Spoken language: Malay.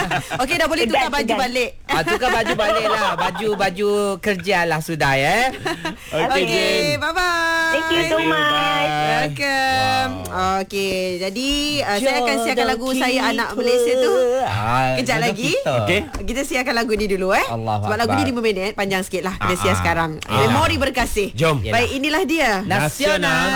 Okey, dah boleh tukar baju balik. Tukar baju balik lah. Baju kerja lah sudah ya. Okey, bye-bye. Thank you so much. Welcome. Okey, jadi saya akan siarkan lagu Saya Anak Malaysia tu kejap lagi. Kita siarkan lagu ni dulu sebab lagu ni 5 minit, panjang sikit lah. Kita siar sekarang. Memori berkasih. Jom. Baik, inilah dia Nasional